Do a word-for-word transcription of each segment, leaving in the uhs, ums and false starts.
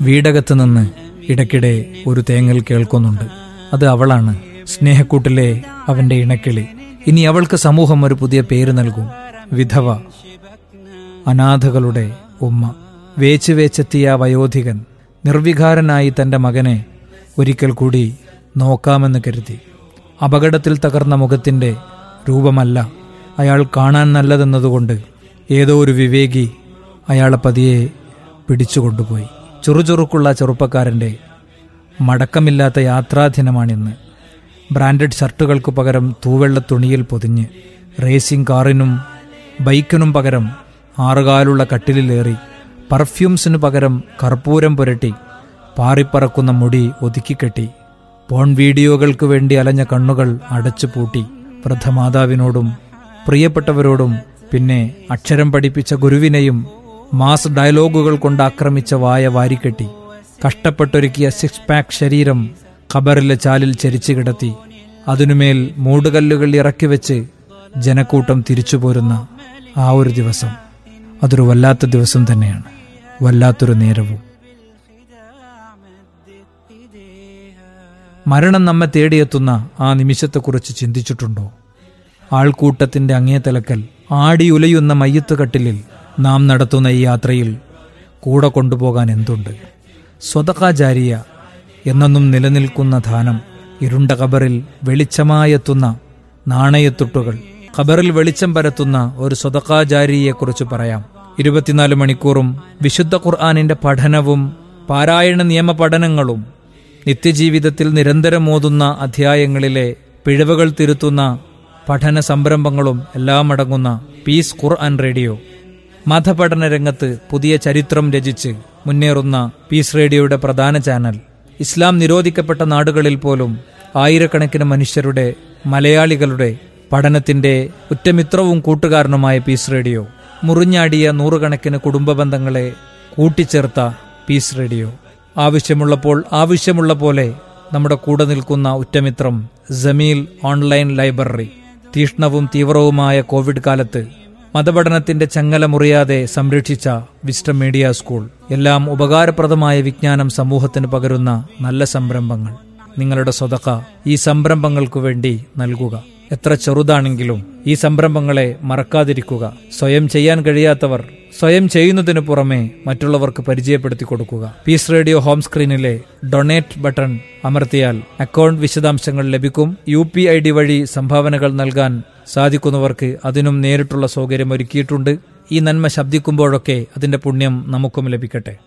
വീടകത്ത് നിന്ന് ഇടയ്ക്കിടെ ഒരു തേങ്ങൽ കേൾക്കുന്നുണ്ട്. അത് അവളാണ്, സ്നേഹക്കൂട്ടിലെ അവന്റെ ഇണക്കിളി. ഇനി അവൾക്ക് സമൂഹം ഒരു പുതിയ പേര് നൽകും, വിധവ. അനാഥകളുടെ ഉമ്മ. വേച്ച് വേച്ചെത്തിയ വയോധികൻ നിർവികാരനായി തന്റെ മകനെ ഒരിക്കൽ കൂടി നോക്കാമെന്ന് കരുതി. അപകടത്തിൽ തകർന്ന മുഖത്തിന്റെ രൂപമല്ല അയാൾ കാണാൻ നല്ലതെന്നതുകൊണ്ട് ഏതോ ഒരു വിവേകി അയാളെ പതിയെ പിടിച്ചുകൊണ്ടുപോയി. ചുറുചുറുക്കുള്ള ചെറുപ്പക്കാരന്റെ മടക്കമില്ലാത്ത യാത്രാദിനമാണിന്ന്. ബ്രാൻഡഡ് ഷർട്ടുകൾക്ക് പകരം തൂവെള്ള തുണിയിൽ പൊതിഞ്ഞ്, റേസിംഗ് കാറിനും ബൈക്കിനും പകരം ആറുകാലുള്ള കട്ടിലിലേറി, പെർഫ്യൂംസിനു പകരം കർപ്പൂരം പുരട്ടി, പാറിപ്പറക്കുന്ന മുടി ഒതുക്കിക്കെട്ടി, പോൺ വീഡിയോകൾക്ക് വേണ്ടി അലഞ്ഞ കണ്ണുകൾ അടച്ചുപൂട്ടി, വൃദ്ധമാതാവിനോടും പ്രിയപ്പെട്ടവരോടും പിന്നെ അക്ഷരം പഠിപ്പിച്ച ഗുരുവിനെയും മാസ് ഡയലോഗുകൾ കൊണ്ട് ആക്രമിച്ച വായ വാരിക്കെട്ടി, കഷ്ടപ്പെട്ടൊരുക്കിയ സിക്സ് പാക്ക് ശരീരം ഖബറിലെ ചാലിൽ ചരിച്ചു കിടത്തി, അതിനുമേൽ മൂടുകല്ലുകൾ ഇറക്കിവെച്ച് ജനക്കൂട്ടം തിരിച്ചുപോരുന്ന ആ ഒരു ദിവസം, അതൊരു വല്ലാത്ത ദിവസം തന്നെയാണ്, വല്ലാത്തൊരു നേരവും. മരണം നമ്മെ തേടിയെത്തുന്ന ആ നിമിഷത്തെക്കുറിച്ച് ചിന്തിച്ചിട്ടുണ്ടോ? ആൾക്കൂട്ടത്തിന്റെ അങ്ങേ തലക്കൽ ആടിയുലയുന്ന മയ്യത്ത് കട്ടിലിൽ നാം നടത്തുന്ന ഈ യാത്രയിൽ കൂടെ കൊണ്ടുപോകാൻ എന്തുണ്ട്? സ്വതഖ ജാരിയ എന്നെന്നും നിലനിൽക്കുന്ന ദാനം, ഇരുണ്ട ഖബറിൽ വെളിച്ചമായെത്തുന്ന നാണയത്തുട്ടുകൾ, ഖബറിൽ വെളിച്ചം പരത്തുന്ന ഒരു സ്വതഖ ജാരിയെക്കുറിച്ച് പറയാം. ഇരുപത്തിനാല് മണിക്കൂറും വിശുദ്ധ ഖുർആനിന്റെ പഠനവും പാരായണ നിയമ പഠനങ്ങളും നിത്യജീവിതത്തിൽ നിരന്തരം ഓതുന്ന അധ്യായങ്ങളിലെ പിഴവുകൾ തിരുത്തുന്ന പഠന സംരംഭങ്ങളും എല്ലാം അടങ്ങുന്ന പീസ് ഖുർആൻ റേഡിയോ. മതപഠന രംഗത്ത് പുതിയ ചരിത്രം രചിച്ച് മുന്നേറുന്ന പീസ് റേഡിയോയുടെ പ്രധാന ചാനൽ. ഇസ്ലാം നിരോധിക്കപ്പെട്ട നാടുകളിൽ പോലും ആയിരക്കണക്കിന് മനുഷ്യരുടെ, മലയാളികളുടെ പഠനത്തിന്റെ ഉറ്റമിത്രവും കൂട്ടുകാരനുമായ പീസ് റേഡിയോ. മുറിഞ്ഞാടിയ നൂറുകണക്കിന് കുടുംബ ബന്ധങ്ങളെ കൂട്ടിച്ചേർത്ത പീസ് റേഡിയോ. ആവശ്യമുള്ളപ്പോൾ ആവശ്യമുള്ള പോലെ നമ്മുടെ കൂടെ നിൽക്കുന്ന ഉറ്റമിത്രം ജമീൽ ഓൺലൈൻ ലൈബ്രറി. തീഷ്ണവും തീവ്രവുമായ കോവിഡ് കാലത്ത് മതപഠനത്തിന്റെ ചങ്ങല മുറിയാതെ സംരക്ഷിച്ച വിസ്റ്റം മീഡിയ സ്കൂൾ. എല്ലാം ഉപകാരപ്രദമായ വിജ്ഞാനം സമൂഹത്തിന് പകരുന്ന നല്ല സംരംഭങ്ങൾ. നിങ്ങളുടെ സ്വതഖ ഈ സംരംഭങ്ങൾക്കു വേണ്ടി നൽകുക. എത്ര ചെറുതാണെങ്കിലും ഈ സംരംഭങ്ങളെ മറക്കാതിരിക്കുക. സ്വയം ചെയ്യാൻ കഴിയാത്തവർ സ്വയം ചെയ്യുന്നതിനു പുറമെ മറ്റുള്ളവർക്ക് പരിചയപ്പെടുത്തി കൊടുക്കുക. Piece radio home സ്ക്രീനിലെ donate button അമർത്തിയാൽ അക്കൗണ്ട് വിശദാംശങ്ങൾ ലഭിക്കും. യു പി ഐ ഡി വഴി സംഭാവനകൾ നൽകാൻ സാധിക്കുന്നവർക്ക് അതിനും നേരിട്ടുള്ള സൗകര്യം ഒരുക്കിയിട്ടുണ്ട്. ഈ നന്മ ശബ്ദിക്കുമ്പോഴൊക്കെ അതിന്റെ പുണ്യം നമുക്കും ലഭിക്കട്ടെ.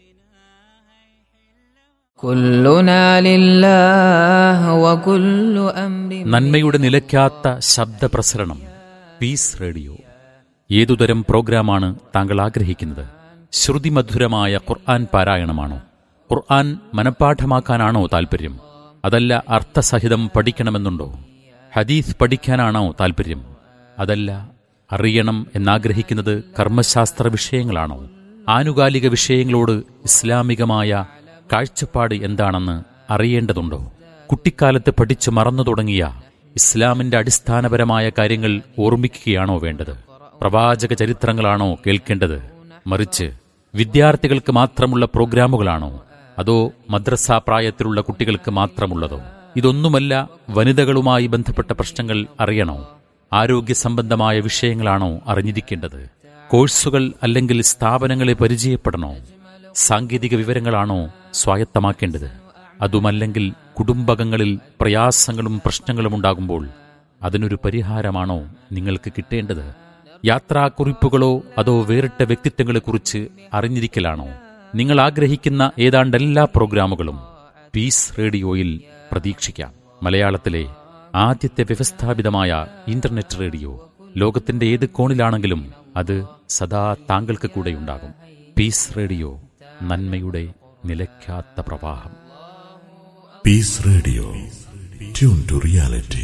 നന്മയുടെ നിലയ്ക്കാത്ത ശബ്ദപ്രസരണം പീസ് റേഡിയോ. ഏതുതരം പ്രോഗ്രാമാണ് താങ്കൾ ആഗ്രഹിക്കുന്നത്? ശ്രുതിമധുരമായ ഖുർആൻ പാരായണമാണോ? ഖുർആൻ മനഃപ്പാഠമാക്കാനാണോ താൽപര്യം? അതല്ല അർത്ഥസഹിതം പഠിക്കണമെന്നുണ്ടോ? ഹദീസ് പഠിക്കാനാണോ താൽപര്യം? അതല്ല അറിയണം എന്നാഗ്രഹിക്കുന്നത് കർമ്മശാസ്ത്ര വിഷയങ്ങളാണോ? ആനുകാലിക വിഷയങ്ങളോട് ഇസ്ലാമികമായ കാഴ്ചപ്പാട് എന്താണെന്ന് അറിയേണ്ടതുണ്ടോ? കുട്ടിക്കാലത്ത് പഠിച്ചു മറന്നു തുടങ്ങിയ ഇസ്ലാമിന്റെ അടിസ്ഥാനപരമായ കാര്യങ്ങൾ ഓർമ്മിക്കുകയാണോ വേണ്ടത്? പ്രവാചക ചരിത്രങ്ങളാണോ കേൾക്കേണ്ടത്? മറിച്ച് വിദ്യാർത്ഥികൾക്ക് മാത്രമുള്ള പ്രോഗ്രാമുകളാണോ? അതോ മദ്രസ പ്രായത്തിലുള്ള കുട്ടികൾക്ക് മാത്രമുള്ളതോ? ഇതൊന്നുമല്ല. വനിതകളുമായി ബന്ധപ്പെട്ട പ്രശ്നങ്ങൾ അറിയണോ? ആരോഗ്യ സംബന്ധമായ വിഷയങ്ങളാണോ അറിഞ്ഞിരിക്കേണ്ടത്? കോഴ്സുകൾ അല്ലെങ്കിൽ സ്ഥാപനങ്ങളെ പരിചയപ്പെടണോ? സാങ്കേതിക വിവരങ്ങളാണോ സ്വായത്തമാക്കേണ്ടത്? അതുമല്ലെങ്കിൽ കുടുംബകങ്ങളിൽ പ്രയാസങ്ങളും പ്രശ്നങ്ങളും ഉണ്ടാകുമ്പോൾ അതിനൊരു പരിഹാരമാണോ നിങ്ങൾക്ക് കിട്ടേണ്ടത്? യാത്രാക്കുറിപ്പുകളോ അതോ വേറിട്ട വ്യക്തിത്വങ്ങളെക്കുറിച്ച് അറിഞ്ഞിരിക്കലാണോ? നിങ്ങൾ ആഗ്രഹിക്കുന്ന ഏതാണ്ട് എല്ലാ പ്രോഗ്രാമുകളും പീസ് റേഡിയോയിൽ പ്രതീക്ഷിക്കാം. മലയാളത്തിലെ ആദ്യത്തെ വ്യവസ്ഥാപിതമായ ഇന്റർനെറ്റ് റേഡിയോ. ലോകത്തിന്റെ ഏത് കോണിലാണെങ്കിലും അത് സദാ താങ്കൾക്ക് കൂടെയുണ്ടാകും. പീസ് റേഡിയോ, നന്മയുടെ നിലയ്ക്കാത്ത പ്രവാഹം. Piece radio, tune to reality.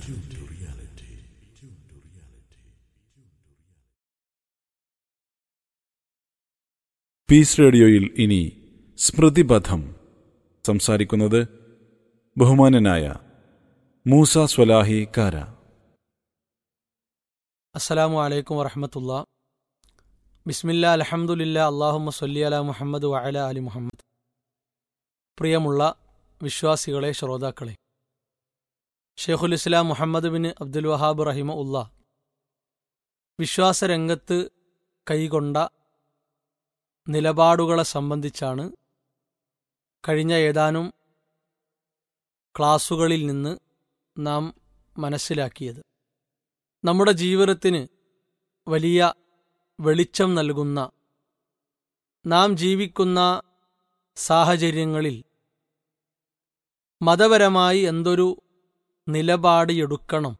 Piece റേഡിയോയിൽ ഇനി സ്മൃതിപഥം. സംസാരിക്കുന്നത് ബഹുമാനനായ മൂസ സ്വലാഹി കാര. അസ്സലാമു അലൈക്കും വറഹ്മത്തുള്ളാഹി. ബിസ്മില്ലാ, അൽഹംദുലില്ലാ, അല്ലാഹുമ്മ സ്വല്ലി അലാ മുഹമ്മദ് വഅലാ ആലി മുഹമ്മദ്. പ്രിയമുള്ള വിശ്വാസികളെ, ശ്രോതാക്കളെ, ഷെയ്ഖുൽ ഇസ്ലാം മുഹമ്മദ് ബിൻ അബ്ദുൽ വഹാബ് റഹിമഹുല്ല വിശ്വാസരംഗത്ത് കൈകൊണ്ട നിലപാടുകളെ സംബന്ധിച്ചാണ് കഴിഞ്ഞ ഏതാനും ക്ലാസുകളിൽ നിന്ന് നാം മനസ്സിലാക്കിയത്. നമ്മുടെ ജീവിതത്തിന് വലിയ വെളിച്ചം നൽകുന്ന, നാം ജീവിക്കുന്ന സാഹചര്യങ്ങളിൽ മതപരമായി എന്തൊരു നിലപാട് എടുക്കണം,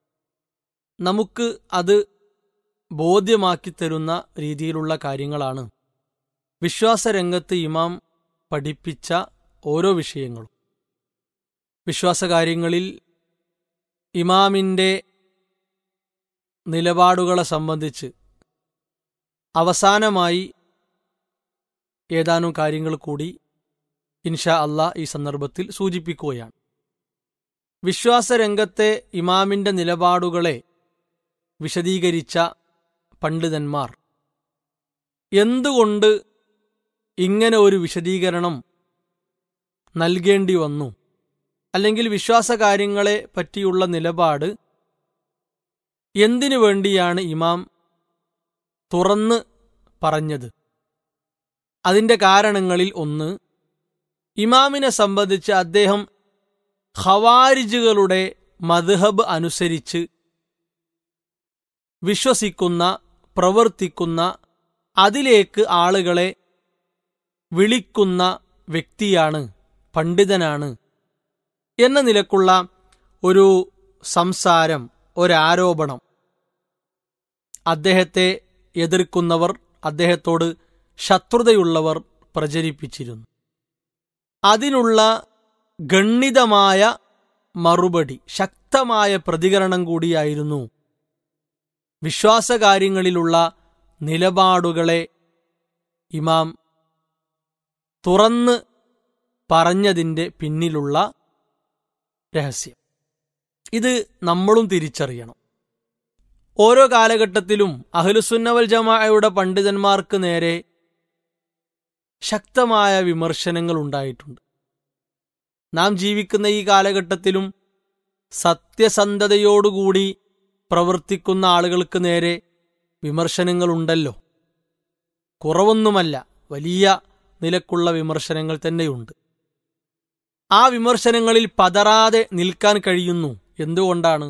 നമുക്ക് അത് ബോധ്യമാക്കി തരുന്ന രീതിയിലുള്ള കാര്യങ്ങളാണ് വിശ്വാസരംഗത്ത് ഇമാം പഠിപ്പിച്ച ഓരോ വിഷയങ്ങളും. വിശ്വാസകാര്യങ്ങളിൽ ഇമാമിൻ്റെ നിലപാടുകളെ സംബന്ധിച്ച് അവസാനമായി ഏതാനും കാര്യങ്ങൾ കൂടി ഇൻഷാ അല്ലാഹ് ഈ സന്ദർഭത്തിൽ സൂചിപ്പിക്കുകയാണ്. വിശ്വാസരംഗത്തെ ഇമാമിൻ്റെ നിലപാടുകളെ വിശദീകരിച്ച പണ്ഡിതന്മാർ എന്തുകൊണ്ട് ഇങ്ങനെ ഒരു വിശദീകരണം നൽകേണ്ടി വന്നു, അല്ലെങ്കിൽ വിശ്വാസകാര്യങ്ങളെ പറ്റിയുള്ള നിലപാട് എന്തിനു വേണ്ടിയാണ് ഇമാം തുറന്ന് പറഞ്ഞത്? അതിൻ്റെ കാരണങ്ങളിൽ ഒന്ന്, ഇമാമിനെ സംബന്ധിച്ച് അദ്ദേഹം ഖവാരിജുകളുടെ മദ്ഹബ് അനുസരിച്ച് വിശ്വസിക്കുന്ന, പ്രവർത്തിക്കുന്ന, അതിലേക്ക് ആളുകളെ വിളിക്കുന്ന വ്യക്തിയാണ്, പണ്ഡിതനാണ് എന്ന നിലക്കുള്ള ഒരു സംസാരം, ഒരാരോപണം അദ്ദേഹത്തെ എതിർക്കുന്നവർ, അദ്ദേഹത്തോട് ശത്രുതയുള്ളവർ പ്രചരിപ്പിച്ചിരുന്നു. അതിനുള്ള ഗണ്യമായ മറുപടി, ശക്തമായ പ്രതികരണം കൂടിയായിരുന്നു വിശ്വാസകാര്യങ്ങളിലുള്ള നിലപാടുകളെ ഇമാം തുറന്ന് പറഞ്ഞതിൻ്റെ പിന്നിലുള്ള രഹസ്യം. ഇത് നമ്മളും തിരിച്ചറിയണം. ഓരോ കാലഘട്ടത്തിലും അഹ്ലുസുന്ന വൽ ജമാഅയുടെ പണ്ഡിതന്മാർക്ക് നേരെ ശക്തമായ വിമർശനങ്ങൾ ഉണ്ടായിട്ടുണ്ട്. നാം ജീവിക്കുന്ന ഈ കാലഘട്ടത്തിലും സത്യസന്ധതയോടുകൂടി പ്രവർത്തിക്കുന്ന ആളുകൾക്ക് നേരെ വിമർശനങ്ങളുണ്ടല്ലോ. കുറവൊന്നുമല്ല, വലിയ നിലക്കുള്ള വിമർശനങ്ങൾ തന്നെയുണ്ട്. ആ വിമർശനങ്ങളിൽ പതറാതെ നിൽക്കാൻ കഴിയുന്നു. എന്തുകൊണ്ടാണ്?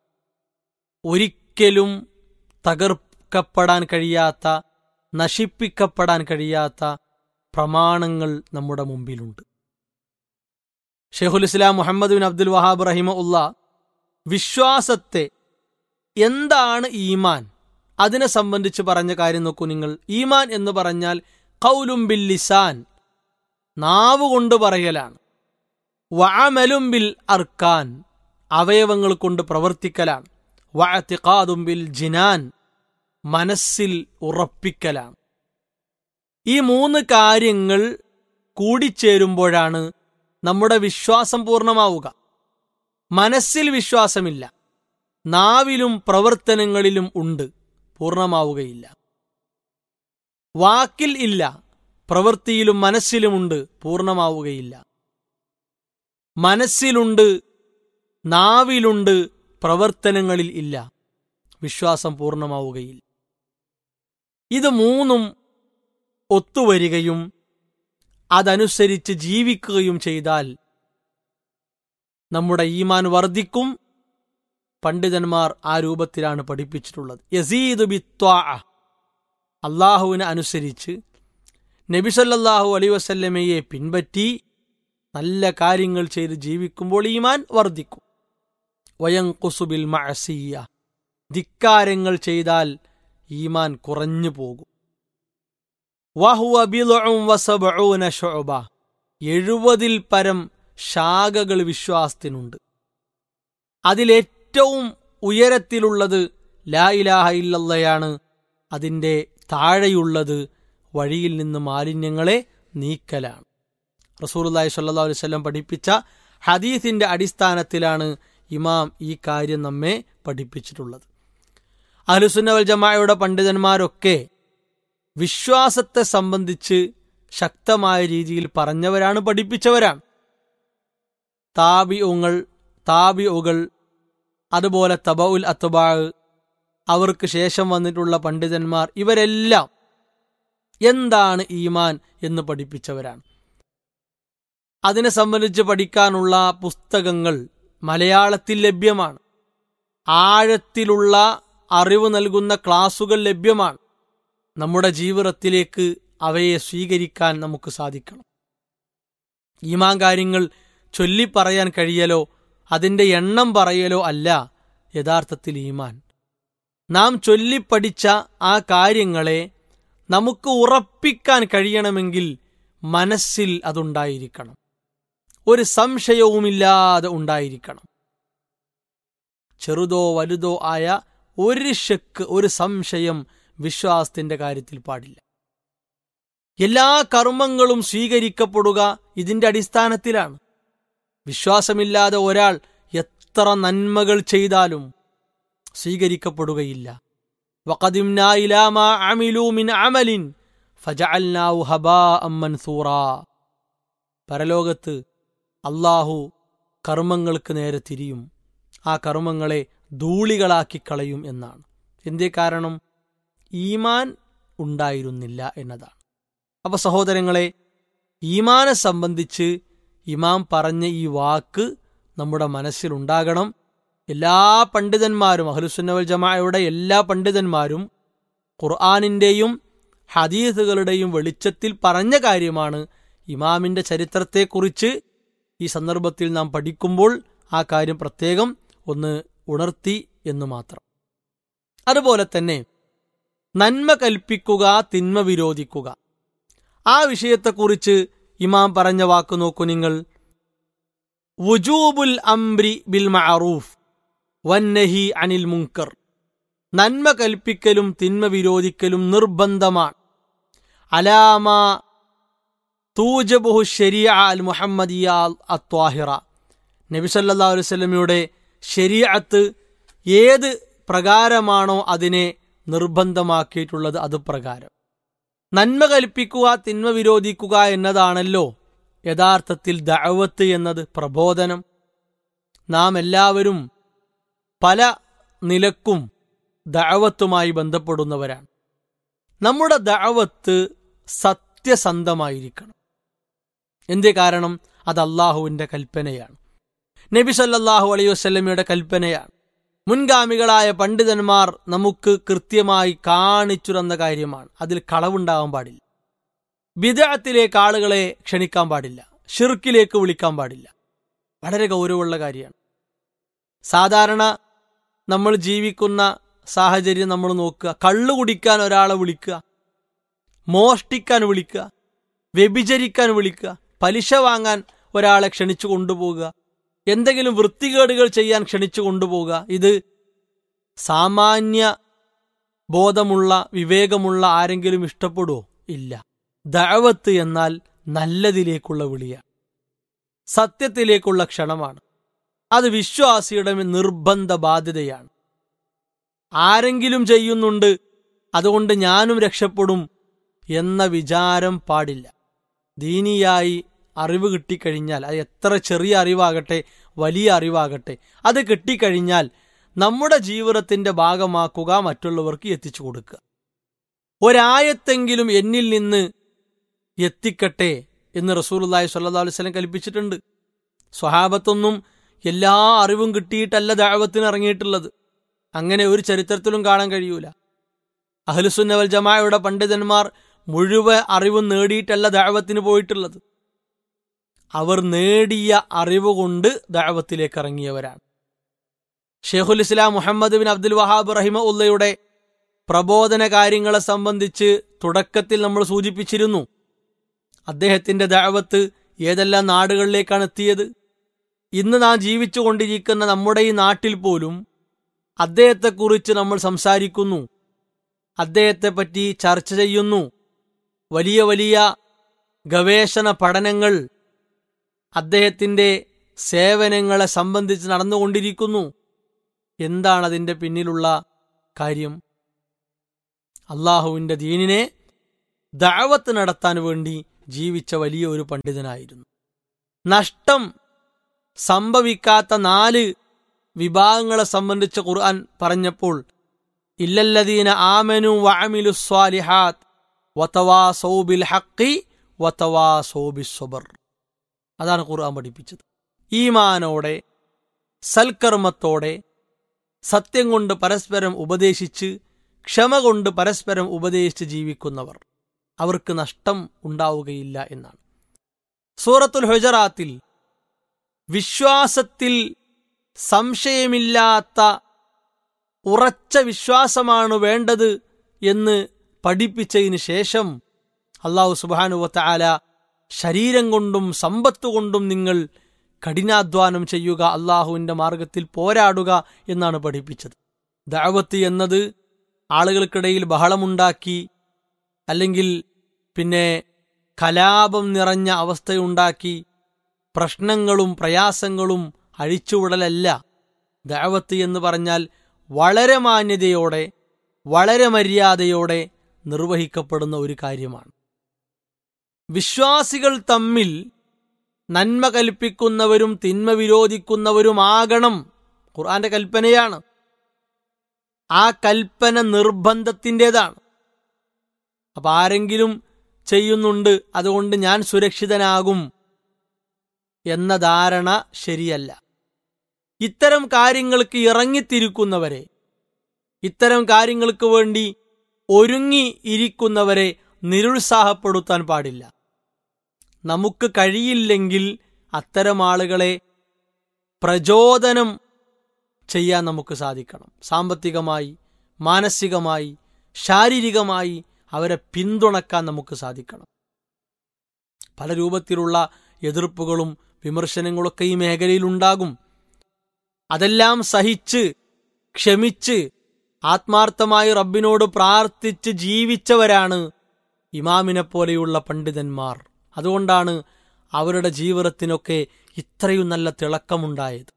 ഒരിക്കലും തകർക്കപ്പെടാൻ കഴിയാത്ത, നശിപ്പിക്കപ്പെടാൻ കഴിയാത്ത പ്രമാണങ്ങൾ നമ്മുടെ മുമ്പിലുണ്ട്. ഷെയ്ഖുൽ ഇസ്ലാം മുഹമ്മദ് ബിൻ അബ്ദുൽ വഹാബ് റഹിമഹുല്ല വിശ്വാസത്തെ, എന്താണ് ഈമാൻ, അതിനെ സംബന്ധിച്ച് പറഞ്ഞ കാര്യം നോക്കൂ നിങ്ങൾ. ഈമാൻ എന്ന് പറഞ്ഞാൽ ഖൗലും ബിൽ ലിസാൻ, നാവ് കൊണ്ട് പറയലാണ്. വഅമലും ബിൽ അർക്കാൻ, അവയവങ്ങൾ കൊണ്ട് പ്രവർത്തിക്കലാണ്. വഅതിഖാദും ബിൽ ജിനാൻ, മനസ്സിൽ ഉറപ്പിക്കലാണ്. ഈ മൂന്ന് കാര്യങ്ങൾ കൂടിച്ചേരുമ്പോഴാണ് നമ്മുടെ വിശ്വാസം പൂർണ്ണമാവുക. മനസ്സിൽ വിശ്വാസമില്ല, നാവിലും പ്രവർത്തനങ്ങളിലും ഉണ്ട്, പൂർണ്ണമാവുകയില്ല. വാക്കിൽ ഇല്ല, പ്രവൃത്തിയിലും മനസ്സിലുമുണ്ട്, പൂർണ്ണമാവുകയില്ല. മനസ്സിലുണ്ട്, നാവിലുണ്ട്, പ്രവർത്തനങ്ങളിൽ ഇല്ല, വിശ്വാസം പൂർണ്ണമാവുകയില്ല. ഇത് മൂന്നും ഒത്തുവരികയും അതനുസരിച്ച് ജീവിക്കുകയും ചെയ്താൽ നമ്മുടെ ഈമാൻ വർദ്ധിക്കും. പണ്ഡിതന്മാർ ആ രൂപത്തിലാണ് പഠിപ്പിച്ചിട്ടുള്ളത്. യസീദു ബിത്വാഅ, അള്ളാഹുവിനെ അനുസരിച്ച് നബി സല്ലല്ലാഹു അലൈഹി വസല്ലമയെ പിൻപറ്റി നല്ല കാര്യങ്ങൾ ചെയ്ത് ജീവിക്കുമ്പോൾ ഈമാൻ വർദ്ധിക്കും. വയൻഖുസു ബിൽ മഅസിയ്യ, ധിക്കാരങ്ങൾ ചെയ്താൽ ഈമാൻ കുറഞ്ഞു പോകും. വഹുവ ബിദ്ഉൻ വസബ്ഊന ശുഅബ, എഴുപതിൽ പരം ശാഖകൾ വിശ്വാസത്തിനുണ്ട്. അതിലേറ്റവും ഉയരത്തിലുള്ളത് ലാ ഇലാഹ ഇല്ലല്ലാഹയാണ്. അതിൻ്റെ താഴെയുള്ളത് വഴിയിൽ നിന്ന് മാലിന്യങ്ങളെ നീക്കലാണ്. റസൂലുള്ളാഹി സ്വല്ലല്ലാഹു അലൈഹി വസല്ലം പഠിപ്പിച്ച ഹദീസിന്റെ അടിസ്ഥാനത്തിലാണ് ഇമാം ഈ കാര്യം നമ്മെ പഠിപ്പിച്ചിട്ടുള്ളത്. അഹ്ലുസുന്ന വൽ ജമാഅയുടെ പണ്ഡിതന്മാരൊക്കെ വിശ്വാസത്തെ സംബന്ധിച്ച് ശക്തമായ രീതിയിൽ പറഞ്ഞവരാണ്, പഠിപ്പിച്ചവരാണ്. താബിഉങ്ങൾ, താബിഉകൾ, അതുപോലെ തബഉൽ അത്ബാ, അവർക്ക് ശേഷം വന്നിട്ടുള്ള പണ്ഡിതന്മാർ, ഇവരെല്ലാം എന്താണ് ഈമാൻ എന്ന് പഠിപ്പിച്ചവരാണ്. അതിനെ സംബന്ധിച്ച് പഠിക്കാനുള്ള പുസ്തകങ്ങൾ മലയാളത്തിൽ ലഭ്യമാണ്. ആഴത്തിലുള്ള അറിവ് നൽകുന്ന ക്ലാസുകൾ ലഭ്യമാണ്. നമ്മുടെ ജീവിതത്തിലേക്ക് അവയെ സ്വീകരിക്കാൻ നമുക്ക് സാധിക്കണം. ഈമാൻ കാര്യങ്ങൾ ചൊല്ലിപ്പറയാൻ കഴിയലോ അതിൻ്റെ എണ്ണം പറയലോ അല്ല യഥാർത്ഥത്തിൽ ഈമാൻ. നാം ചൊല്ലിപ്പഠിച്ച ആ കാര്യങ്ങളെ നമുക്ക് ഉറപ്പിക്കാൻ കഴിയണമെങ്കിൽ മനസ്സിൽ അതുണ്ടായിരിക്കണം, ഒരു സംശയവുമില്ലാതെ ഉണ്ടായിരിക്കണം. ചെറുതോ വലുതോ ആയ ഒരു ശക്ക്, ഒരു സംശയം വിശ്വാസത്തിന്റെ കാര്യത്തിൽ പാടില്ല. എല്ലാ കർമ്മങ്ങളും സ്വീകരിക്കപ്പെടുക ഇതിന്റെ അടിസ്ഥാനത്തിലാണ്. വിശ്വാസമില്ലാതെ ഒരാൾ എത്ര നന്മകൾ ചെയ്താലും സ്വീകരിക്കപ്പെടുകയില്ല. വഖദിംനാ ഇലാ മാ അമിലൂ മിൻ അമലിൻ ഫജഅൽനാഹു ഹബാഅൻ മൻസൂറാ. പരലോകത്ത് അല്ലാഹു കർമ്മങ്ങൾക്ക് നേരെ തിരിയും, ആ കർമ്മങ്ങളെ ധൂളികളാക്കി കളയും എന്നാണ്. എന്തേ കാരണം? ഈമാൻ ഉണ്ടായിരുന്നില്ല എന്നതാണ്. അപ്പൊ സഹോദരങ്ങളെ, ഈമാനെ സംബന്ധിച്ച് ഇമാം പറഞ്ഞ ഈ വാക്ക് നമ്മുടെ മനസ്സിലുണ്ടാകണം. എല്ലാ പണ്ഡിതന്മാരും, അഹ്ലുസുന്ന വൽ ജമാഅയുടെ എല്ലാ പണ്ഡിതന്മാരും ഖുർആനിന്റെയും ഹദീസുകളുടെയും വെളിച്ചത്തിൽ പറഞ്ഞ കാര്യമാണ്. ഇമാമിന്റെ ചരിത്രത്തെക്കുറിച്ച് ഈ സന്ദർഭത്തിൽ നാം പഠിക്കുമ്പോൾ ആ കാര്യം പ്രത്യേകം ഒന്ന് ഉണർത്തി എന്ന് മാത്രം. അതുപോലെ തന്നെ നന്മ കൽപ്പിക്കുക, തിന്മ വിരോധിക്കുക, ആ വിഷയത്തെക്കുറിച്ച് ഇമാം പറഞ്ഞ വാക്ക് നോക്കൂ നിങ്ങൾ. വുജൂബുൽ അംരി ബിൽ മഅറൂഫ് വന്നഹി അനിൽ മുൻകർ. നന്മ കൽപ്പിക്കലും തിന്മ വിരോധിക്കലും നിർബന്ധമാണ്. അലാമ തൂജബുഹു ശരീഅ അൽ മുഹമ്മദിയ അത്വാഹിറ. നബി സല്ലല്ലാഹു അലൈഹി വസല്ലമയുടെ ശരീഅത്ത് ഏത് പ്രകാരമാണോ അതിനെ നിർബന്ധമാക്കിയിട്ടുള്ളത് അത് പ്രകാരം. നന്മ കൽപ്പിക്കുക, തിന്മ വിരോധിക്കുക എന്നതാണല്ലോ യഥാർത്ഥത്തിൽ ദഅവത്ത് എന്നത്, പ്രബോധനം. നാം എല്ലാവരും പല നിലക്കും ദഅവത്തുമായി ബന്ധപ്പെടുന്നവരാണ്. നമ്മുടെ ദഅവത്ത് സത്യസന്ധമായിരിക്കണം. എന്തേ കാരണം? അത് അല്ലാഹുവിന്റെ കൽപ്പനയാണ്, നബി സല്ലല്ലാഹു അലൈഹി വസല്ലമയുടെ കൽപ്പനയാണ്. മുൻഗാമികളായ പണ്ഡിതന്മാർ നമുക്ക് കൃത്യമായി കാണിച്ചു തന്ന കാര്യമാണ്. അതിൽ കളവുണ്ടാകാൻ പാടില്ല. ബിദ്അത്തിലേക്ക് ആളുകളെ ക്ഷണിക്കാൻ പാടില്ല, ശിർക്കിലേക്ക് വിളിക്കാൻ പാടില്ല. വളരെ ഗൗരവമുള്ള കാര്യമാണ്. സാധാരണ നമ്മൾ ജീവിക്കുന്ന സാഹചര്യം നമ്മൾ നോക്കുക. കള്ളു കുടിക്കാൻ ഒരാളെ വിളിക്കുക, മോഷ്ടിക്കാൻ വിളിക്കുക, വ്യഭിചരിക്കാൻ വിളിക്കുക, പലിശ വാങ്ങാൻ ഒരാളെ ക്ഷണിച്ചു കൊണ്ടുപോകുക, എന്തെങ്കിലും വൃത്തികേടുകൾ ചെയ്യാൻ ക്ഷണിച്ചു കൊണ്ടുപോകുക. ഇത് സാമാന്യ ബോധമുള്ള വിവേകമുള്ള ആരെങ്കിലും ഇഷ്ടപ്പെടുവോ? ഇല്ല. ദഅവത്ത് എന്നാൽ നല്ലതിലേക്കുള്ള വിളിയാണ്, സത്യത്തിലേക്കുള്ള ക്ഷണമാണ്. അത് വിശ്വാസിയുടെ നിർബന്ധ ബാധ്യതയാണ്. ആരെങ്കിലും ചെയ്യുന്നുണ്ട് അതുകൊണ്ട് ഞാനും രക്ഷപ്പെടും എന്ന വിചാരം പാടില്ല. ദീനിയായി അറിവ് കിട്ടിക്കഴിഞ്ഞാൽ, അത് എത്ര ചെറിയ അറിവാകട്ടെ വലിയ അറിവാകട്ടെ, അത് കിട്ടിക്കഴിഞ്ഞാൽ നമ്മുടെ ജീവിതത്തിന്റെ ഭാഗമാക്കുക, മറ്റുള്ളവർക്ക് എത്തിച്ചു കൊടുക്കുക. ഒരായത്തെങ്കിലും എന്നിൽ നിന്ന് എത്തിക്കട്ടെ എന്ന് റസൂലുള്ളാഹി സ്വല്ലല്ലാഹു അലൈഹി വസല്ലം കൽപ്പിച്ചിട്ടുണ്ട്. സ്വഹാബത്തൊന്നും എല്ലാ അറിവും കിട്ടിയിട്ടല്ല ദഅവത്തിന് ഇറങ്ങിയിട്ടുള്ളത്. അങ്ങനെ ഒരു ചരിത്രത്തിലും കാണാൻ കഴിയൂല. അഹ്ലുസുന്ന വൽ ജമാഅയുടെ പണ്ഡിതന്മാർ മുഴുവൻ അറിവും നേടിയിട്ടല്ല ദഅവത്തിന് പോയിട്ടുള്ളത്. അവർ നേടിയ അറിവ് കൊണ്ട് ദഅവത്തിലേക്ക് ഇറങ്ങിയവരാണ്. ഷെയ്ഖുൽ ഇസ്ലാം മുഹമ്മദ് ബിൻ അബ്ദുൽ വഹാബ് റഹിമഹുല്ലയുടെ പ്രബോധന കാര്യങ്ങളെ സംബന്ധിച്ച് തുടക്കത്തിൽ നമ്മൾ സൂചിപ്പിച്ചിരുന്നു. അദ്ദേഹത്തിന്റെ ദഅവത്ത് ഏതെല്ലാം നാടുകളിലേക്കാണ് എത്തിയത്. ഇന്ന് നാം ജീവിച്ചു കൊണ്ടിരിക്കുന്ന നമ്മുടെ ഈ നാട്ടിൽ പോലും അദ്ദേഹത്തെക്കുറിച്ച് നമ്മൾ സംസാരിക്കുന്നു, അദ്ദേഹത്തെ പറ്റി ചർച്ച ചെയ്യുന്നു. വലിയ വലിയ ഗവേഷണ പഠനങ്ങൾ അദ്ദേഹത്തിന്റെ സേവനങ്ങളെ സംബന്ധിച്ച് നടന്നുകൊണ്ടിരിക്കുന്നു. എന്താണ് അതിൻ്റെ പിന്നിലുള്ള കാര്യം? അള്ളാഹുവിൻ്റെ ദീനിനെ ദഅവത്ത് നടത്താൻ വേണ്ടി ജീവിച്ച വലിയ ഒരു പണ്ഡിതനായിരുന്നു. നഷ്ടം സംഭവിക്കാത്ത നാല് വിഭാഗങ്ങളെ സംബന്ധിച്ച് ഖുർആൻ പറഞ്ഞപ്പോൾ ഇല്ലല്ലദീന ആമനു വഅമിലു സ്വാലിഹാത്ത് വതവാസൗ ബിൽ ഹഖി വതവാസൗ ബിസ്സബ്ർ, അതാണ് ഖുർആൻ പഠിപ്പിച്ചത്. ഈമാനോടെ സൽക്കർമ്മത്തോടെ സത്യം കൊണ്ട് പരസ്പരം ഉപദേശിച്ച് ക്ഷമ കൊണ്ട് പരസ്പരം ഉപദേശിച്ച് ജീവിക്കുന്നവർ അവർക്ക് നഷ്ടം ഉണ്ടാവുകയില്ല എന്നാണ്. സൂറത്തുൽ ഹുജറാത്തിൽ വിശ്വാസത്തിൽ സംശയമില്ലാത്ത ഉറച്ച വിശ്വാസമാണ് വേണ്ടത് എന്ന് പഠിപ്പിച്ചതിന് ശേഷം അല്ലാഹു സുബ്ഹാനഹു വ തആല ശരീരം കൊണ്ടും സമ്പത്ത് കൊണ്ടും നിങ്ങൾ കഠിനാധ്വാനം ചെയ്യുക, അള്ളാഹുവിൻ്റെ മാർഗത്തിൽ പോരാടുക എന്നാണ് പഠിപ്പിച്ചത്. ദഅവത്ത് എന്നത് ആളുകൾക്കിടയിൽ ബഹളമുണ്ടാക്കി അല്ലെങ്കിൽ പിന്നെ കലാപം നിറഞ്ഞ അവസ്ഥയുണ്ടാക്കി പ്രശ്നങ്ങളും പ്രയാസങ്ങളും അഴിച്ചുവിടലല്ല. ദഅവത്ത് എന്ന് പറഞ്ഞാൽ വളരെ മാന്യതയോടെ വളരെ മര്യാദയോടെ നിർവഹിക്കപ്പെടുന്ന ഒരു കാര്യമാണ്. വിശ്വാസികൾ തമ്മിൽ നന്മ കൽപ്പിക്കുന്നവരും തിന്മ വിരോധിക്കുന്നവരുമാകണം, ഖുർആന്റെ കൽപ്പനയാണ്. ആ കൽപ്പന നിർബന്ധത്തിൻ്റെതാണ്. അപ്പൊ ആരെങ്കിലും ചെയ്യുന്നുണ്ട് അതുകൊണ്ട് ഞാൻ സുരക്ഷിതനാകും എന്ന ധാരണ ശരിയല്ല. ഇത്തരം കാര്യങ്ങൾക്ക് ഇറങ്ങിത്തിരിക്കുന്നവരെ, ഇത്തരം കാര്യങ്ങൾക്ക് വേണ്ടി ഒരുങ്ങി ഇരിക്കുന്നവരെ നിരുത്സാഹപ്പെടുത്താൻ പാടില്ല. നമുക്ക് കഴിയില്ലെങ്കിൽ അത്തരം ആളുകളെ പ്രചോദനം ചെയ്യാൻ നമുക്ക് സാധിക്കണം. സാമ്പത്തികമായി, മാനസികമായി, ശാരീരികമായി അവരെ പിന്തുണക്കാൻ നമുക്ക് സാധിക്കണം. പല രൂപത്തിലുള്ള എതിർപ്പുകളും വിമർശനങ്ങളൊക്കെ ഈ മേഖലയിലുണ്ടാകും. അതെല്ലാം സഹിച്ച് ക്ഷമിച്ച് ആത്മാർത്ഥമായി റബ്ബിനോട് പ്രാർത്ഥിച്ച് ജീവിച്ചവരാണ് ഇമാമിനെ പോലെയുള്ള പണ്ഡിതന്മാർ. അതുകൊണ്ടാണ് അവരുടെ ജീവിതത്തിനൊക്കെ ഇത്രയും നല്ല തിളക്കമുണ്ടായത്.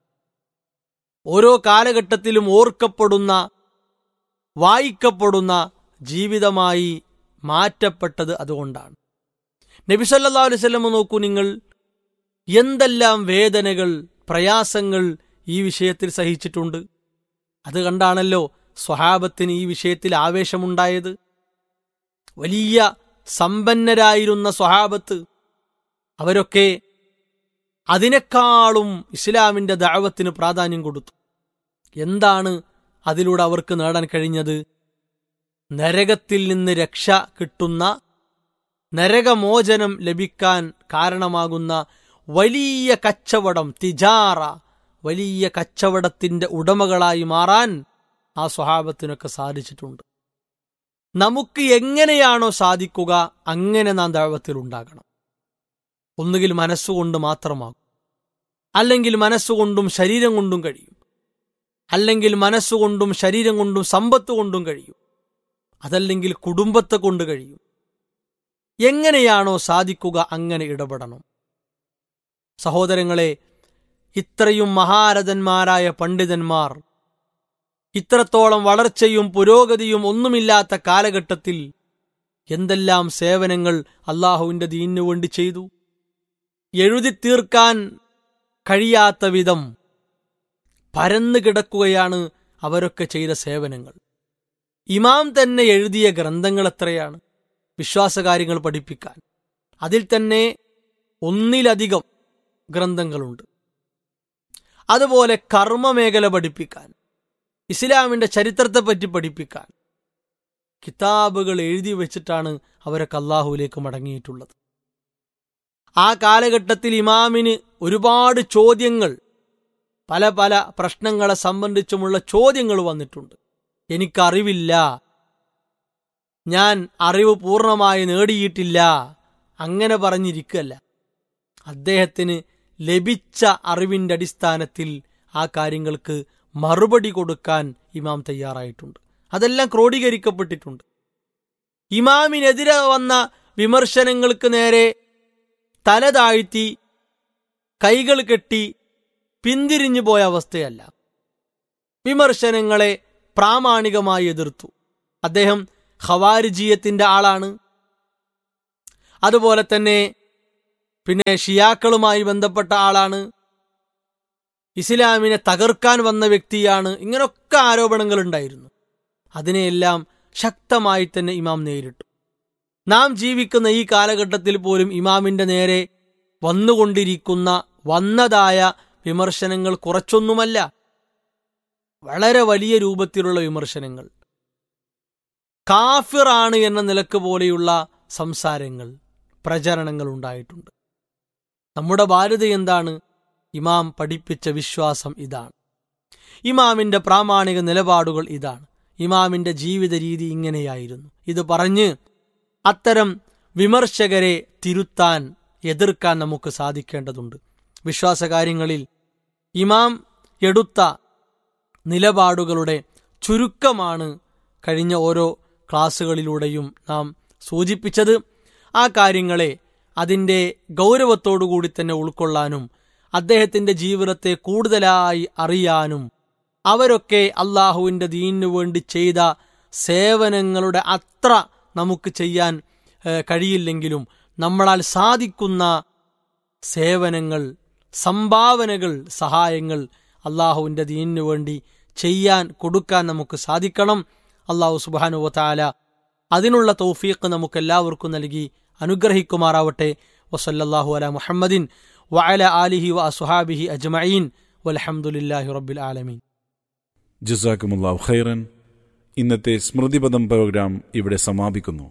ഓരോ കാലഘട്ടത്തിലും ഓർക്കപ്പെടുന്ന വായിക്കപ്പെടുന്ന ജീവിതമായി മാറ്റപ്പെട്ടത് അതുകൊണ്ടാണ്. നബി സല്ലല്ലാഹു അലൈഹി വസല്ലം നോക്കൂ നിങ്ങൾ, എന്തെല്ലാം വേദനകൾ പ്രയാസങ്ങൾ ഈ വിഷയത്തിൽ സഹിച്ചിട്ടുണ്ട്. അത് കണ്ടാണല്ലോ സ്വഹാബത്തിന് ഈ വിഷയത്തിൽ ആവേശമുണ്ടായത്. വലിയ സമ്പന്നരായിരുന്ന സ്വഹാബത്ത് അവരൊക്കെ അതിനേക്കാളും ഇസ്ലാമിന്റെ ദഅവത്തിന് പ്രാധാന്യം കൊടുത്തു. എന്താണ് അതിലൂടെ അവർക്ക് നേടാൻ കഴിഞ്ഞത്? നരകത്തിൽ നിന്ന് രക്ഷ കിട്ടുന്ന, നരകമോചനം ലഭിക്കാൻ കാരണമാകുന്ന വലിയ കച്ചവടം, തിജാറ, വലിയ കച്ചവടത്തിന്റെ ഉടമകളായി മാറാൻ ആ സ്വഹാബത്തിനൊക്കെ സാധിച്ചിട്ടുണ്ട്. നമുക്ക് എങ്ങനെയാണോ സാധിക്കുക അങ്ങനെ നാം ദഅവത്തിൽ ഉണ്ടാകണം. ഒന്നുകിൽ മനസ്സുകൊണ്ട് മാത്രമാകും, അല്ലെങ്കിൽ മനസ്സുകൊണ്ടും ശരീരം കൊണ്ടും കഴിയും, അല്ലെങ്കിൽ മനസ്സുകൊണ്ടും ശരീരം കൊണ്ടും സമ്പത്ത് കൊണ്ടും കഴിയും, അതല്ലെങ്കിൽ കുടുംബത്തെ കൊണ്ട് കഴിയും. എങ്ങനെയാണോ സാധിക്കുക അങ്ങനെ ഇടപെടണം. സഹോദരങ്ങളെ, ഇത്രയും മഹാരഥന്മാരായ പണ്ഡിതന്മാർ ഇത്രത്തോളം വളർച്ചയും പുരോഗതിയും ഒന്നുമില്ലാത്ത കാലഘട്ടത്തിൽ എന്തെല്ലാം സേവനങ്ങൾ അള്ളാഹുവിന്റെ ദീനിനു വേണ്ടി ചെയ്തു. എഴുതി തീർക്കാൻ കഴിയാത്ത വിധം പരന്നു കിടക്കുകയാണ് അവരൊക്കെ ചെയ്ത സേവനങ്ങൾ. ഇമാം തന്നെ എഴുതിയ ഗ്രന്ഥങ്ങൾ എത്രയാണ് വിശ്വാസകാര്യങ്ങൾ പഠിപ്പിക്കാൻ. അതിൽ തന്നെ ഒന്നിലധികം ഗ്രന്ഥങ്ങളുണ്ട്. അതുപോലെ കർമ്മമേഖല പഠിപ്പിക്കാൻ, ഇസ്ലാമിന്റെ ചരിത്രത്തെപ്പറ്റി പഠിപ്പിക്കാൻ കിതാബുകൾ എഴുതി വെച്ചിട്ടാണ് അവരൊക്കെ അള്ളാഹുവിലേക്ക് മടങ്ങിയിട്ടുള്ളത്. ആ കാലഘട്ടത്തിൽ ഇമാമിന് ഒരുപാട് ചോദ്യങ്ങൾ, പല പല പ്രശ്നങ്ങളെ സംബന്ധിച്ചുമുള്ള ചോദ്യങ്ങൾ വന്നിട്ടുണ്ട്. എനിക്കറിവില്ല, ഞാൻ അറിവ് പൂർണ്ണമായി നേടിയിട്ടില്ല, അങ്ങനെ പറഞ്ഞിരിക്കല്ല. അദ്ദേഹത്തിന് ലഭിച്ച അറിവിന്റെ അടിസ്ഥാനത്തിൽ ആ കാര്യങ്ങൾക്ക് മറുപടി കൊടുക്കാൻ ഇമാം തയ്യാറായിട്ടുണ്ട്. അതെല്ലാം ക്രോഡീകരിക്കപ്പെട്ടിട്ടുണ്ട്. ഇമാമിനെതിരെ വന്ന വിമർശനങ്ങൾക്ക് നേരെ തല താഴ്ത്തി കൈകൾ കെട്ടി പിന്തിരിഞ്ഞു പോയ അവസ്ഥയല്ല. വിമർശനങ്ങളെ പ്രാമാണികമായി എതിർത്തു. അദ്ദേഹം ഖവാരിജിയത്തിന്റെ ആളാണ്. അതുപോലെ തന്നെ പിന്നെ ഷിയാക്കളുമായി ബന്ധപ്പെട്ട ആളാണ്, ഇസ്ലാമിനെ തകർക്കാൻ വന്ന വ്യക്തിയാണ്. ഇങ്ങനൊക്കെ ആരോപണങ്ങൾ ഉണ്ടായിരുന്നു. അതിനെയെല്ലാം ശക്തമായി തന്നെ ഇമാം നേരിട്ടു. നാം ജീവിക്കുന്ന ഈ കാലഘട്ടത്തിൽ പോലും ഇമാമിന്റെ നേരെ വന്നുകൊണ്ടിരിക്കുന്ന വന്നതായ വിമർശനങ്ങൾ കുറച്ചൊന്നുമല്ല, വളരെ വലിയ രൂപത്തിലുള്ള വിമർശനങ്ങൾ. കാഫിറാണ് എന്ന നിലക്ക് പോലെയുള്ള സംസാരങ്ങൾ, പ്രചരണങ്ങൾ ഉണ്ടായിട്ടുണ്ട്. നമ്മുടെ ബാധ്യത എന്താണ്? ഇമാം പഠിപ്പിച്ച വിശ്വാസം ഇതാണ്, ഇമാമിന്റെ പ്രാമാണിക നിലപാടുകൾ ഇതാണ്, ഇമാമിന്റെ ജീവിത രീതി ഇങ്ങനെയായിരുന്നു. ഇത് പറഞ്ഞ് അത്തരം വിമർശകരെ തിരുത്താൻ, എതിർക്കാൻ നമുക്ക് സാധിക്കേണ്ടതുണ്ട്. വിശ്വാസകാര്യങ്ങളിൽ ഇമാം എടുത്ത നിലപാടുകളുടെ ചുരുക്കമാണ് കഴിഞ്ഞ ഓരോ ക്ലാസ്സുകളിലൂടെയും നാം സൂചിപ്പിച്ചത്. ആ കാര്യങ്ങളെ അതിൻ്റെ ഗൗരവത്തോടുകൂടി തന്നെ ഉൾക്കൊള്ളാനും അദ്ദേഹത്തിൻ്റെ ജീവിതത്തെ കൂടുതലായി അറിയാനും അവരൊക്കെ അള്ളാഹുവിൻ്റെ ദീനിനു വേണ്ടി ചെയ്ത സേവനങ്ങളുടെ അത്ര നമുക്ക് ചെയ്യാൻ കഴിയില്ലെങ്കിലും നമ്മളാൽ സാധിക്കുന്ന സേവനങ്ങൾ, സംഭാവനകൾ, സഹായങ്ങൾ അള്ളാഹുവിൻ്റെ ദീനിനു വേണ്ടി ചെയ്യാൻ, കൊടുക്കാൻ നമുക്ക് സാധിക്കണം. അള്ളാഹു സുബ്ഹാനഹു വ തആല അതിനുള്ള തൗഫീഖ് നമുക്കെല്ലാവർക്കും നൽകി അനുഗ്രഹിക്കുമാറാവട്ടെ. വസല്ലല്ലാഹു അലാ മുഹമ്മദിൻ വഅല ആലിഹി വ അസ്ഹാബിഹി അജ്മഈൻ വൽഹംദുലില്ലാഹി റബ്ബിൽ ആലമീൻ. ജസാക്കുമുല്ലാഹു ഖൈറൻ. ഇന്നത്തെ സ്മൃതിപദം പ്രോഗ്രാം ഇവിടെ സമാപിക്കുന്നു.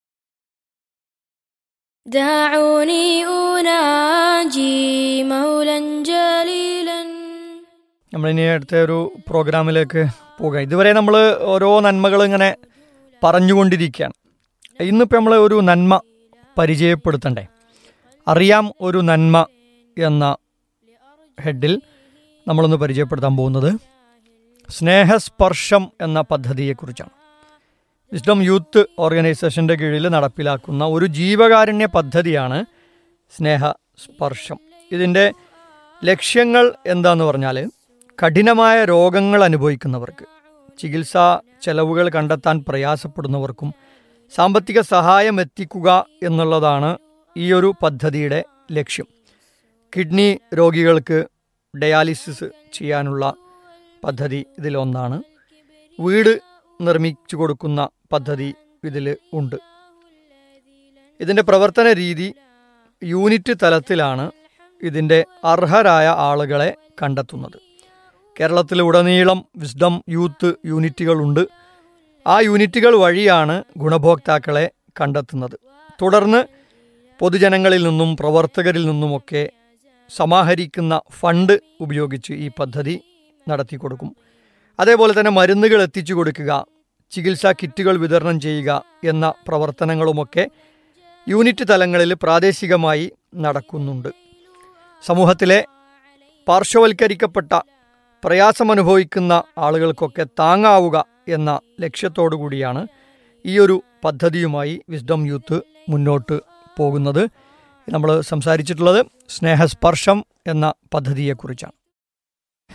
دعوني أناجي مولا جليلا. നമ്മളിനി അടുത്ത ഒരു പ്രോഗ്രാമിലേക്ക് പോകാം. ഇതുവരെ നമ്മൾ ഓരോ നന്മകൾ ഇങ്ങനെ പറഞ്ഞുകൊണ്ടിരിക്കുകയാണ്. ഇന്നിപ്പോൾ നമ്മൾ ഒരു നന്മ പരിചയപ്പെടുത്തണ്ടേ? അറിയാം ഒരു നന്മ എന്ന ഹെഡിൽ നമ്മളൊന്ന് പരിചയപ്പെടുത്താൻ പോകുന്നത് സ്നേഹസ്പർശം എന്ന പദ്ധതിയെക്കുറിച്ചാണ്. വിസ്ഡം യൂത്ത് ഓർഗനൈസേഷൻ്റെ കീഴിൽ നടപ്പിലാക്കുന്ന ഒരു ജീവകാരുണ്യ പദ്ധതിയാണ് സ്നേഹസ്പർശം. ഇതിൻ്റെ ലക്ഷ്യങ്ങൾ എന്താണെന്ന് പറഞ്ഞാൽ, കഠിനമായ രോഗങ്ങൾ അനുഭവിക്കുന്നവർക്ക്, ചികിത്സാ ചെലവുകൾ കണ്ടെത്താൻ പ്രയാസപ്പെടുന്നവർക്കും സാമ്പത്തിക സഹായം എത്തിക്കുക എന്നുള്ളതാണ് ഈ ഒരു പദ്ധതിയുടെ ലക്ഷ്യം. കിഡ്നി രോഗികൾക്ക് ഡയാലിസിസ് ചെയ്യാനുള്ള പദ്ധതി ഇതിലൊന്നാണ്. വീട് നിർമ്മിച്ചു കൊടുക്കുന്ന പദ്ധതി ഇതിൽ ഉണ്ട്. ഇതിൻ്റെ പ്രവർത്തന രീതി യൂണിറ്റ് തലത്തിലാണ് ഇതിൻ്റെ അർഹരായ ആളുകളെ കണ്ടെത്തുന്നത്. കേരളത്തിലുടനീളം വിസ്ഡം യൂത്ത് യൂണിറ്റുകളുണ്ട്. ആ യൂണിറ്റുകൾ വഴിയാണ് ഗുണഭോക്താക്കളെ കണ്ടെത്തുന്നത്. തുടർന്ന് പൊതുജനങ്ങളിൽ നിന്നും പ്രവർത്തകരിൽ നിന്നുമൊക്കെ സമാഹരിക്കുന്ന ഫണ്ട് ഉപയോഗിച്ച് ഈ പദ്ധതി നടത്തി കൊടുക്കും. അതേപോലെ തന്നെ മരുന്നുകൾ എത്തിച്ചു കൊടുക്കുക, ചികിത്സാ കിറ്റുകൾ വിതരണം ചെയ്യുക എന്ന പ്രവർത്തനങ്ങളുമൊക്കെ യൂണിറ്റ് തലങ്ങളിൽ പ്രാദേശികമായി നടക്കുന്നുണ്ട്. സമൂഹത്തിലെ പാർശ്വവൽക്കരിക്കപ്പെട്ട പ്രയാസമനുഭവിക്കുന്ന ആളുകൾക്കൊക്കെ താങ്ങാവുക എന്ന ലക്ഷ്യത്തോടു കൂടിയാണ് ഈ ഒരു പദ്ധതിയുമായി വിസ്ഡം യൂത്ത് മുന്നോട്ട് പോകുന്നത്. നമ്മൾ സംസാരിച്ചിട്ടുള്ളത് സ്നേഹസ്പർശം എന്ന പദ്ധതിയെക്കുറിച്ചാണ്.